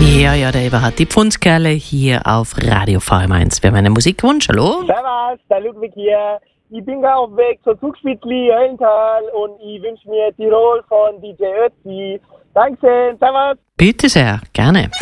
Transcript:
Ja, der Eberhard, die Pfundskerle hier auf Radio VM1. Wir haben einen Musikwunsch, hallo? Servus, der Ludwig hier. Ich bin gerade auf dem Weg zur Zugspitzli, Höllental und ich wünsche mir Tirol von DJ Ötzi. Dankeschön, servus. Bitte sehr, gerne.